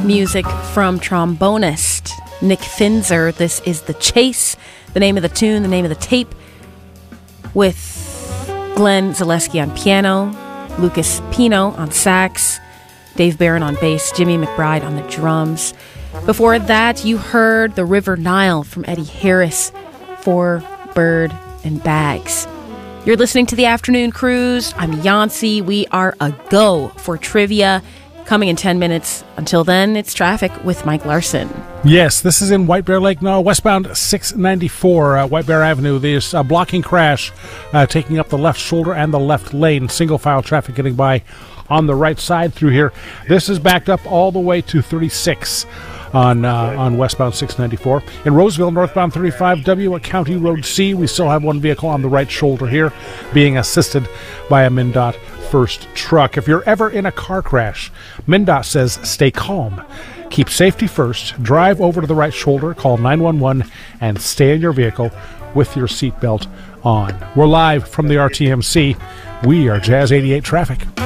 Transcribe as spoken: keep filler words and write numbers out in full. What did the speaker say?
music from trombonist Nick Finzer. This is The Chase, the name of the tune, the name of the tape, with Glenn Zaleski on piano, Lucas Pino on sax, Dave Barron on bass, Jimmy McBride on the drums. Before that, you heard The River Nile from Eddie Harris for Bird and Bags. You're listening to The Afternoon Cruise. I'm Yancy. We are a go for trivia. Coming in ten minutes. Until then, it's traffic with Mike Larson. Yes, this is in White Bear Lake now, westbound six ninety-four, uh, White Bear Avenue. There's a blocking crash uh, taking up the left shoulder and the left lane. Single file traffic getting by on the right side through here. This is backed up all the way to thirty-six on uh, on westbound six ninety-four. In Roseville, northbound thirty-five W at County Road C, we still have one vehicle on the right shoulder here being assisted by a MnDOT first truck. If you're ever in a car crash, MnDOT says stay calm. Keep safety first. Drive over to the right shoulder, call nine one one, and stay in your vehicle with your seatbelt on. We're live from the R T M C. We are Jazz eighty-eight Traffic.